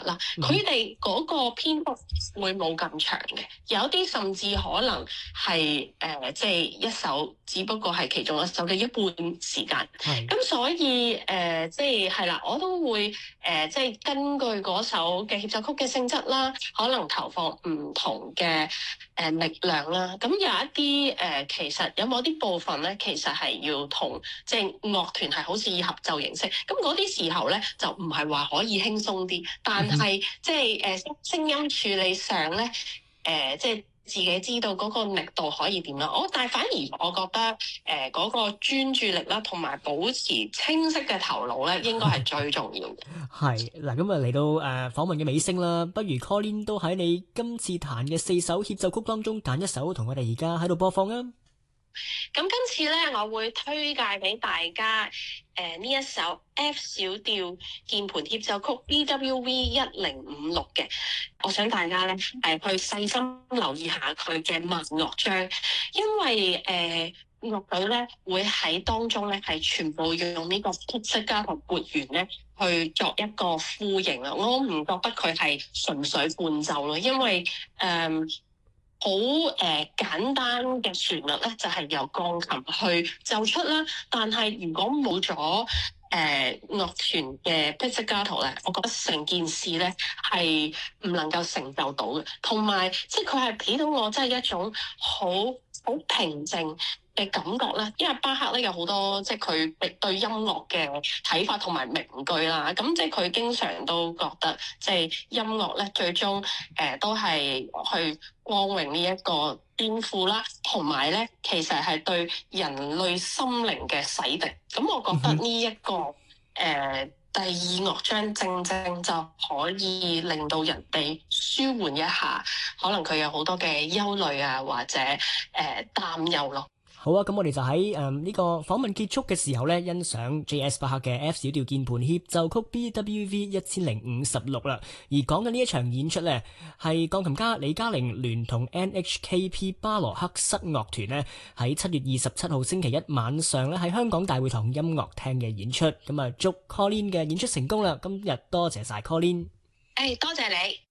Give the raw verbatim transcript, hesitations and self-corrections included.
啦，佢哋嗰個篇幅會冇咁長嘅，有啲甚至可能係誒即係一首，只不過係其中一首嘅一半時間。咁所以誒即係係啦，我都會誒即係根據嗰首嘅協奏曲嘅性質啦，可能投放唔同嘅誒、呃、力量啦。咁有一啲誒、呃、其實有某啲部分咧，其實係要同即係樂團係好似以合奏形式。咁嗰啲時候咧，就唔係話可以輕鬆啲，但係即係誒聲音處理上咧，誒、呃、即係自己知道嗰個力度可以點啦。我但係反而我覺得誒嗰、呃嗰個專注力啦，同埋保持清晰嘅頭腦咧，應該係最重要嘅。係嗱，咁啊嚟到誒、呃、訪問嘅尾聲啦，不如 Colin 都喺你今次彈嘅四首協奏曲當中揀一首同我哋而家喺度播放啊！ 咁今次咧，我會推介俾大家誒呢、呃、一首 F 小調鍵盤協奏曲 B W V 一零五六嘅。我想大家咧誒、呃、去細心留意下佢嘅慢樂章，因為誒樂隊咧會喺當中咧係全部要用呢個 pizzicato 撥弦咧去作一個呼應啦。我唔覺得佢係純粹伴奏咯，因為誒。呃好誒、呃、簡單嘅旋律咧，就係、是、由鋼琴去奏出啦。但係如果冇咗誒樂團嘅 pizzicato 咧，我覺得成件事咧係唔能夠成就到嘅。同埋即係佢係俾到我真係一種好好平靜嘅感覺啦。因為巴赫咧有好多即係佢對音樂嘅睇法同埋名句啦。咁即係佢經常都覺得即係音樂咧最終誒、呃、都係去光榮呢一個顛覆啦，同埋咧其實係對人類心靈嘅洗滌。咁我覺得呢、這、一個誒、呃、第二樂章正正就可以令到人哋舒緩一下，可能佢有好多嘅憂慮啊，或者誒、呃、擔憂咯。 好啊，咁我哋就喺誒呢個訪問結束嘅時候咧，欣賞 J S 巴赫嘅 F 小調鍵盤協奏曲 B W V 一千零五十六啦。而講緊呢一場演出咧，係鋼琴家李嘉玲聯同 N H K P 巴羅克室樂團咧喺七月二十七號星期一晚上咧喺香港大會堂音樂廳嘅演出。咁啊，祝 Colin 嘅演出成功啦！今日多謝晒 Colin。 誒，多謝你。